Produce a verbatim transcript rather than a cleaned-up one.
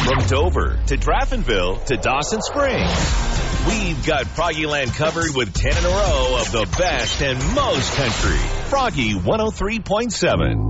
From Dover to Draftonville to Dawson Springs, we've got Froggyland covered with ten in a row of the best and most country. Froggy one oh three point seven.